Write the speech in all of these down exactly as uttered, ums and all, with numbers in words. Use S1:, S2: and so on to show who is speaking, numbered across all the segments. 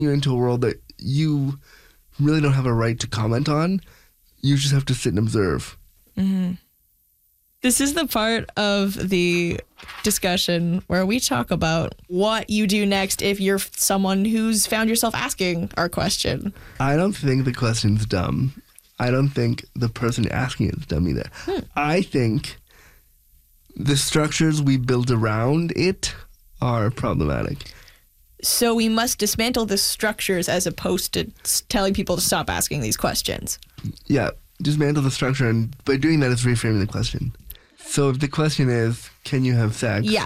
S1: you into a world that you really don't have a right to comment on. You just have to sit and observe.
S2: Mm-hmm. This is the part of the discussion where we talk about what you do next if you're someone who's found yourself asking our question.
S1: I don't think the question's dumb. I don't think the person asking it is dumb either. Hmm. I think the structures we build around it are problematic.
S2: So we must dismantle the structures as opposed to telling people to stop asking these questions.
S1: Yeah, dismantle the structure, and by doing that, it's reframing the question. So if the question is, can you have sex?
S2: Yeah.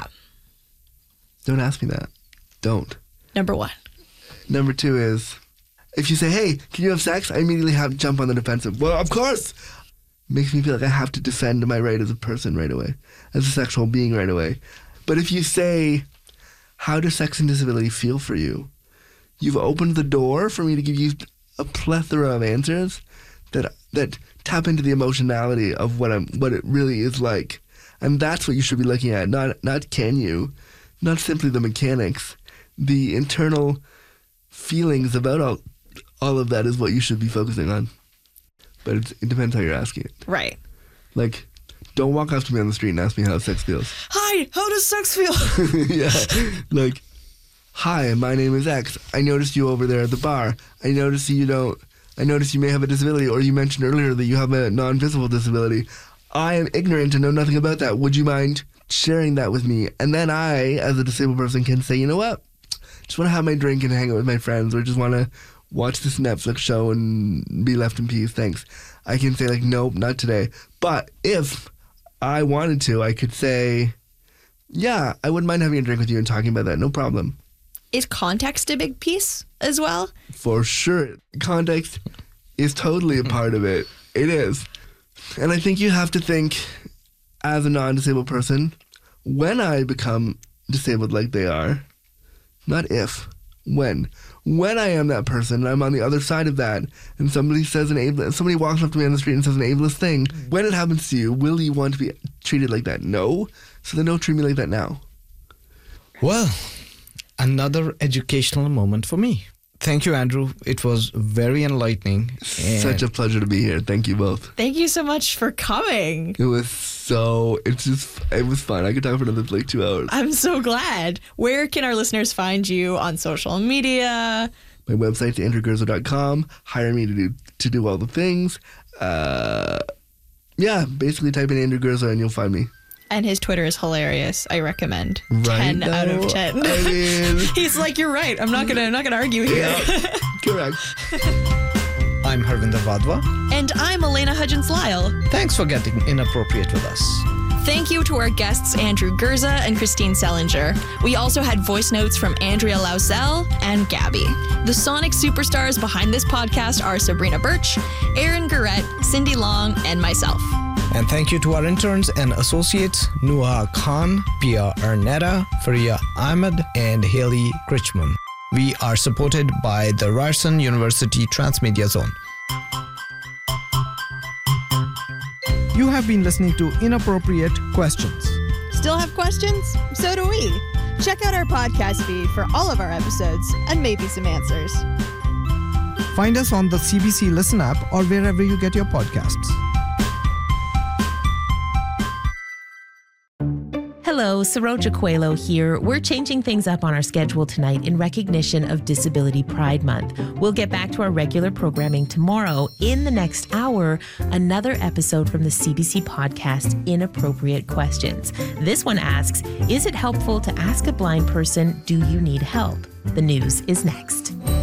S1: Don't ask me that. Don't.
S2: Number one.
S1: Number two is, if you say, hey, can you have sex? I immediately have to jump on the defensive. Well, of course. Makes me feel like I have to defend my right as a person right away, as a sexual being right away. But if you say, how does sex and disability feel for you? You've opened the door for me to give you a plethora of answers that that tap into the emotionality of what I'm, what it really is like. And that's what you should be looking at, not not can you, not simply the mechanics. The internal feelings about all, all of that is what you should be focusing on. But it's, it depends how you're asking it.
S2: Right.
S1: Like, don't walk up to me on the street and ask me how sex feels.
S2: Hi, how does sex feel?
S1: Yeah, like, hi, my name is X. I noticed you over there at the bar. I noticed you don't, I noticed you may have a disability, or you mentioned earlier that you have a non-visible disability. I am ignorant and know nothing about that. Would you mind sharing that with me? And then I, as a disabled person, can say, you know what? Just want to have my drink and hang out with my friends, or just want to watch this Netflix show and be left in peace. Thanks. I can say, like, nope, not today. But if I wanted to, I could say, yeah, I wouldn't mind having a drink with you and talking about that. No problem.
S2: Is context a big piece as well?
S1: For sure. Context is totally a part of it. It is. And I think you have to think, as a non-disabled person, when I become disabled like they are, not if, when. When I am that person, and I'm on the other side of that, and somebody says an ableist, somebody walks up to me on the street and says an ableist thing, when it happens to you, will you want to be treated like that? No. So then don't treat me like that now.
S3: Well, another educational moment for me. Thank you, Andrew. It was very enlightening.
S1: Such a pleasure to be here. Thank you both.
S2: Thank you so much for coming.
S1: It was so, it's just, it was fun. I could talk for another like two hours.
S2: I'm so glad. Where can our listeners find you on social media?
S1: My website's andrew gurza dot com. Hire me to do to do all the things. Uh, yeah, basically type in Andrew Gurza and you'll find me.
S2: And his Twitter is hilarious. I recommend.
S1: Right
S2: ten
S1: now,
S2: out of ten.
S1: I mean,
S2: he's like, you're right. I'm not gonna. I'm not gonna argue here.
S1: Yeah, correct.
S3: I'm Harvinder Vadva.
S2: And I'm Elena Hudgens-Lyle.
S3: Thanks for getting inappropriate with us.
S2: Thank you to our guests Andrew Gurza and Christine Sellinger. We also had voice notes from Andrea Lausel and Gabby. The sonic superstars behind this podcast are Sabrina Birch, Aaron Garrett, Cindy Long, and myself.
S3: And thank you to our interns and associates, Nuha Khan, Pia Arnetta, Faria Ahmed, and Haley Critchman. We are supported by the Ryerson University Transmedia Zone. You have been listening to Inappropriate Questions.
S2: Still have questions? So do we. Check out our podcast feed for all of our episodes and maybe some answers.
S3: Find us on the C B C Listen app or wherever you get your podcasts.
S4: Hello, Saroja Coelho here. We're changing things up on our schedule tonight in recognition of Disability Pride Month. We'll get back to our regular programming tomorrow. In the next hour, another episode from the C B C podcast, Inappropriate Questions. This one asks, is it helpful to ask a blind person, do you need help? The news is next.